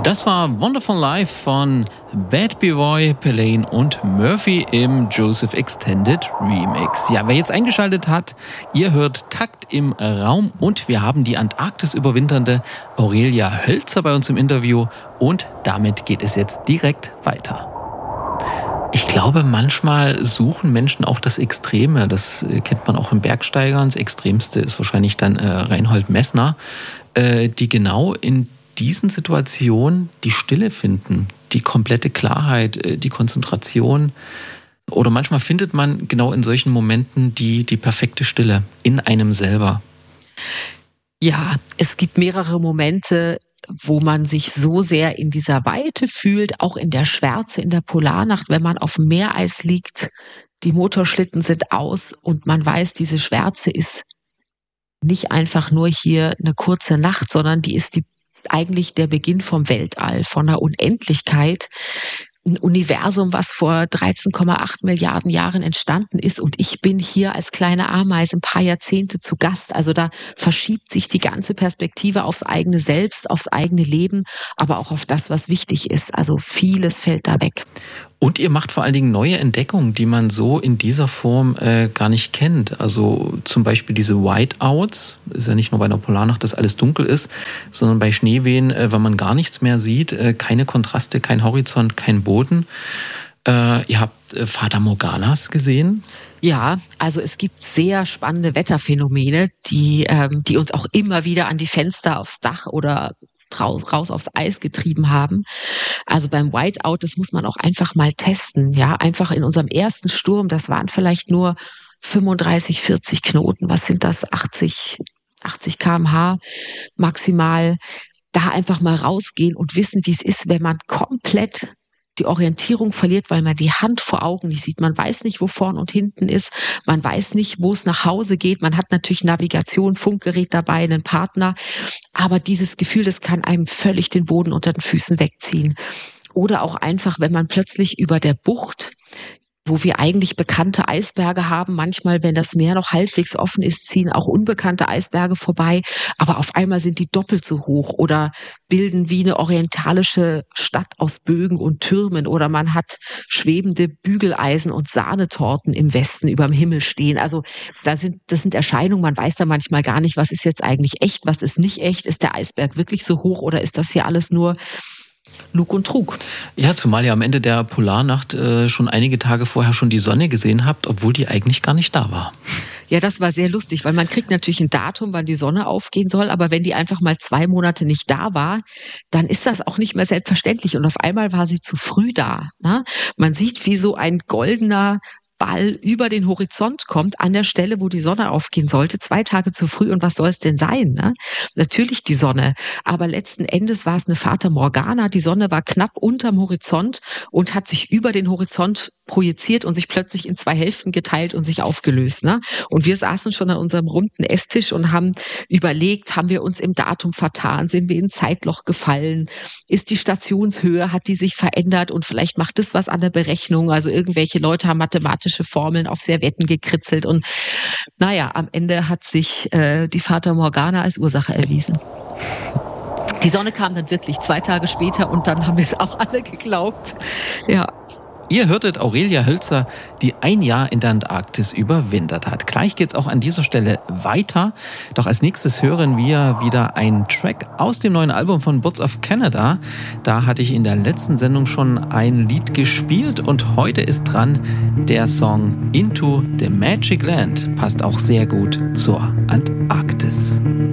Das war Wonderful Life von Bad B-Boy, Pelaine und Murphy im Joseph Extended Remix. Ja, wer jetzt eingeschaltet hat, ihr hört Takt im Raum und wir haben die Antarktis überwinternde Aurelia Hölzer bei uns im Interview und damit geht es jetzt direkt weiter. Ich glaube, manchmal suchen Menschen auch das Extreme. Das kennt man auch im Bergsteigern. Das Extremste ist wahrscheinlich dann Reinhold Messner, die genau in diesen Situationen die Stille finden, die komplette Klarheit, die Konzentration. Oder manchmal findet man genau in solchen Momenten die perfekte Stille in einem selber. Ja, es gibt mehrere Momente, wo man sich so sehr in dieser Weite fühlt, auch in der Schwärze, in der Polarnacht, wenn man auf dem Meereis liegt, die Motorschlitten sind aus und man weiß, diese Schwärze ist nicht einfach nur hier eine kurze Nacht, sondern die ist eigentlich der Beginn vom Weltall, von einer Unendlichkeit. Ein Universum, was vor 13,8 Milliarden Jahren entstanden ist und ich bin hier als kleine Ameise ein paar Jahrzehnte zu Gast. Also da verschiebt sich die ganze Perspektive aufs eigene Selbst, aufs eigene Leben, aber auch auf das, was wichtig ist. Also vieles fällt da weg. Und ihr macht vor allen Dingen neue Entdeckungen, die man so in dieser Form gar nicht kennt. Also zum Beispiel diese Whiteouts. Ist ja nicht nur bei einer Polarnacht, dass alles dunkel ist, sondern bei Schneewehen, wenn man gar nichts mehr sieht, keine Kontraste, kein Horizont, kein Boden. Ihr habt Fata Morganas gesehen? Ja, also es gibt sehr spannende Wetterphänomene, die uns auch immer wieder an die Fenster, aufs Dach oder raus aufs Eis getrieben haben. Also beim Whiteout, das muss man auch einfach mal testen. Ja, einfach in unserem ersten Sturm, das waren vielleicht nur 35, 40 Knoten. Was sind das? 80 km/h maximal. Da einfach mal rausgehen und wissen, wie es ist, wenn man komplett die Orientierung verliert, weil man die Hand vor Augen nicht sieht. Man weiß nicht, wo vorn und hinten ist. Man weiß nicht, wo es nach Hause geht. Man hat natürlich Navigation, Funkgerät dabei, einen Partner. Aber dieses Gefühl, das kann einem völlig den Boden unter den Füßen wegziehen. Oder auch einfach, wenn man plötzlich über der Bucht, wo wir eigentlich bekannte Eisberge haben, manchmal, wenn das Meer noch halbwegs offen ist, ziehen auch unbekannte Eisberge vorbei, aber auf einmal sind die doppelt so hoch oder bilden wie eine orientalische Stadt aus Bögen und Türmen oder man hat schwebende Bügeleisen und Sahnetorten im Westen überm Himmel stehen. Also das sind Erscheinungen, man weiß da manchmal gar nicht, was ist jetzt eigentlich echt, was ist nicht echt, ist der Eisberg wirklich so hoch oder ist das hier alles nur Lug und Trug. Ja, zumal ihr am Ende der Polarnacht schon einige Tage vorher schon die Sonne gesehen habt, obwohl die eigentlich gar nicht da war. Ja, das war sehr lustig, weil man kriegt natürlich ein Datum, wann die Sonne aufgehen soll, aber wenn die einfach mal 2 Monate nicht da war, dann ist das auch nicht mehr selbstverständlich und auf einmal war sie zu früh da. Ne? Man sieht, wie so ein goldener Ball über den Horizont kommt, an der Stelle, wo die Sonne aufgehen sollte, 2 Tage zu früh. Und was soll es denn sein? Ne? Natürlich die Sonne. Aber letzten Endes war es eine Fata Morgana. Die Sonne war knapp unterm Horizont und hat sich über den Horizont projiziert und sich plötzlich in 2 Hälften geteilt und sich aufgelöst. Ne? Und wir saßen schon an unserem runden Esstisch und haben überlegt, haben wir uns im Datum vertan? Sind wir in ein Zeitloch gefallen? Ist die Stationshöhe, hat die sich verändert? Und vielleicht macht es was an der Berechnung. Also irgendwelche Leute haben mathematische Formeln auf Servetten gekritzelt und naja, am Ende hat sich die Fata Morgana als Ursache erwiesen. Die Sonne kam dann wirklich 2 Tage später und dann haben wir es auch alle geglaubt. Ja. Ihr hörtet Aurelia Hölzer, die ein Jahr in der Antarktis überwintert hat. Gleich geht's auch an dieser Stelle weiter. Doch als nächstes hören wir wieder einen Track aus dem neuen Album von Birds of Canada. Da hatte ich in der letzten Sendung schon ein Lied gespielt und heute ist dran der Song Into the Magic Land. Passt auch sehr gut zur Antarktis.